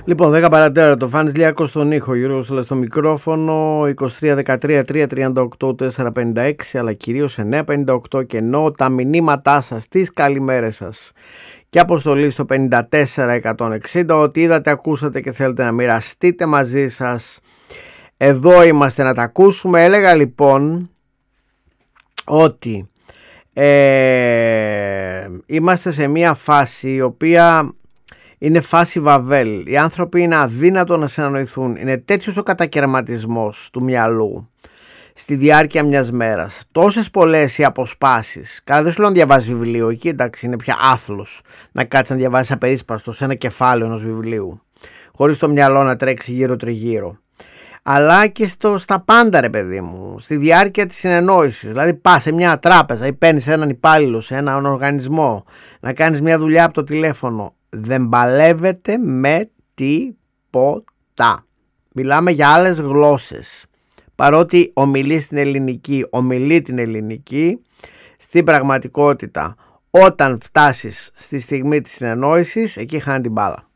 Λοιπόν, 10 παρατέρα, το Φάνης Λιάκος στον ήχο, Γιώργος στο μικρόφωνο, 23-13-338-456, αλλά κυρίως 958, και ενώ τα μηνύματά σας, τις καλημέρες σας και αποστολή στο 54-160, ότι είδατε, ακούσατε και θέλετε να μοιραστείτε μαζί σας, εδώ είμαστε να τα ακούσουμε. Έλεγα λοιπόν ότι είμαστε σε μια φάση η οποία είναι φάση Βαβέλ. Οι άνθρωποι είναι αδύνατο να συνανοηθούν. Είναι τέτοιος ο κατακαιρματισμός του μυαλού στη διάρκεια μιας μέρας. Τόσες πολλές οι αποσπάσεις. Καλά, δεν σου λέω να διαβάζει βιβλίο. Εκεί εντάξει είναι πια άθλος να κάτσει να διαβάσει απερίσπαστο σε ένα κεφάλαιο ενός βιβλίου, χωρίς το μυαλό να τρέξει γύρω τριγύρω. Αλλά και στα πάντα, ρε παιδί μου, στη διάρκεια της συνεννόησης. Δηλαδή πας σε μια τράπεζα ή παίρνεις έναν υπάλληλο σε έναν οργανισμό να κάνεις μια δουλειά από το τηλέφωνο. Δεν παλεύετε με τίποτα. Μιλάμε για άλλες γλώσσες. Παρότι ομιλεί την ελληνική, στην πραγματικότητα όταν φτάσεις στη στιγμή της συνεννόησης, εκεί χάνει την μπάλα.